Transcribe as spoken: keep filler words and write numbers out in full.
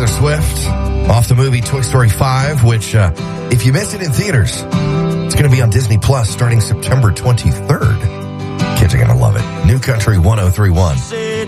Swift off the movie Toy Story five, which, uh, if you miss it in theaters, it's going to be on Disney Plus starting September twenty-third. Kids are going to love it. New Country one oh three point one.